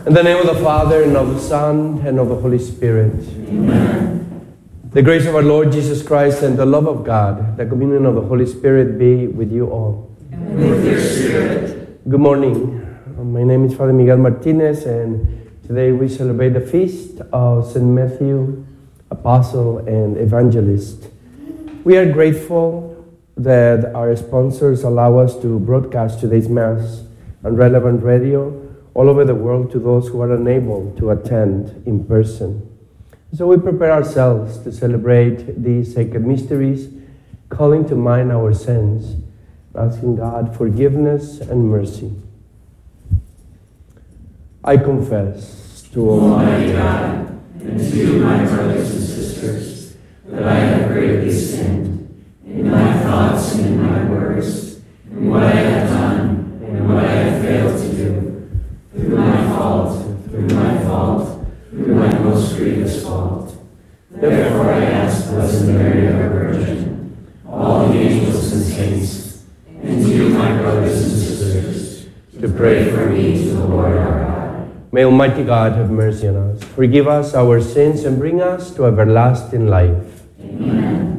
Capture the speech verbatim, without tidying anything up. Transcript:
In the name of the Father, and of the Son, and of the Holy Spirit. Amen. The grace of our Lord Jesus Christ and the love of God, the communion of the Holy Spirit be with you all. And with your spirit. Good morning. My name is Father Miguel Martinez, and today we celebrate the feast of Saint Matthew, Apostle and Evangelist. We are grateful that our sponsors allow us to broadcast today's Mass on Relevant Radio all over the world to those who are unable to attend in person. So we prepare ourselves to celebrate these sacred mysteries, calling to mind our sins, asking God forgiveness and mercy. I confess to Almighty God and to you, my brothers and sisters, that I have greatly sinned in my thoughts and in my words, in what I have done and what I have failed to do, through my fault, through my fault, through my most grievous fault. Therefore I ask Blessed Mary, our Virgin, all the angels and saints, and you, my brothers and sisters, to pray for me to the Lord our God. May Almighty God have mercy on us, forgive us our sins, and bring us to everlasting life. Amen.